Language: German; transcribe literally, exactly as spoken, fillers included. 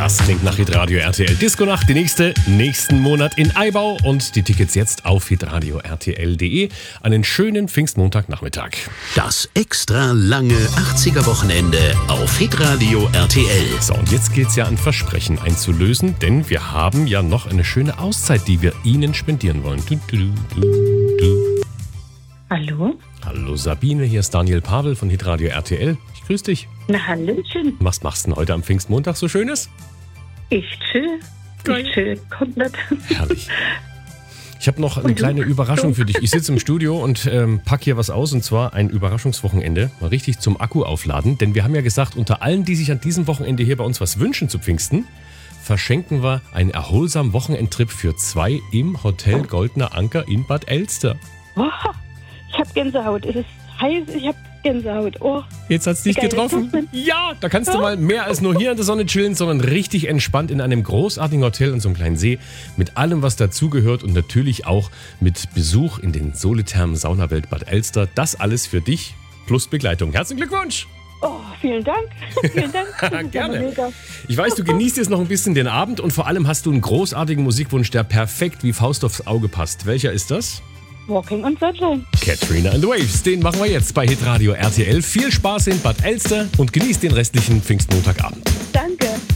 Das klingt nach Hitradio R T L Disco-Nacht. Die nächste nächsten Monat in Eibau und die Tickets jetzt auf hitradio r t l punkt d e. Einen schönen Pfingstmontagnachmittag. Das extra lange achtziger-Wochenende auf Hitradio R T L. So, und jetzt gilt es ja, ein Versprechen einzulösen, denn wir haben ja noch eine schöne Auszeit, die wir Ihnen spendieren wollen. Du, du, du, du. Hallo? Hallo Sabine, hier ist Daniel Pavel von Hitradio R T L. Ich grüße dich. Na, hallöchen. Was machst du denn heute am Pfingstmontag so Schönes? Ich chill. Geil. Ich chill komplett. Herrlich. Ich habe noch eine kleine Überraschung für dich. Ich sitze im Studio und ähm, pack hier was aus, und zwar ein Überraschungswochenende. Mal richtig zum Akku aufladen. Denn wir haben ja gesagt, unter allen, die sich an diesem Wochenende hier bei uns was wünschen zu Pfingsten, verschenken wir einen erholsamen Wochenendtrip für zwei im Hotel Goldener Anker in Bad Elster. Oh, ich hab Gänsehaut. Es ist heiß, ich hab Gänsehaut. Oh. Jetzt hat's dich Wie geil getroffen. ist das denn? Ja, da kannst du mal mehr als nur hier in der Sonne chillen, sondern richtig entspannt in einem großartigen Hotel an so einem kleinen See mit allem, was dazugehört, und natürlich auch mit Besuch in den Solithermen Saunawelt Bad Elster. Das alles für dich plus Begleitung. Herzlichen Glückwunsch! Oh, vielen Dank. Vielen Dank. Das ist Gerne. aber mega. Ich weiß, du genießt jetzt noch ein bisschen den Abend und vor allem hast du einen großartigen Musikwunsch, der perfekt wie Faust aufs Auge passt. Welcher ist das? Walking on Sunshine. Katrina and the Waves, den machen wir jetzt bei Hitradio R T L. Viel Spaß in Bad Elster und genießt den restlichen Pfingstmontagabend. Danke.